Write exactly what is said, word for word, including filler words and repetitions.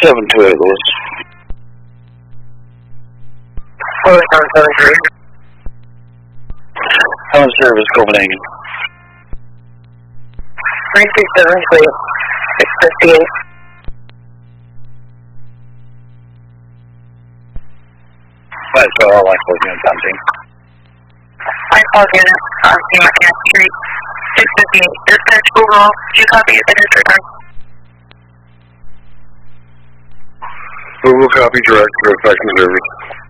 seven two eight, Lewis. Lewis on seven three. How much service, Copenhagen? three two seven three, six fifty-eight. Right, so all like those units on team. I called unit on Team Mechanic Street, six fifty-eight. Dispatch Google, do you copy at the district time? Google copy direct for effective service.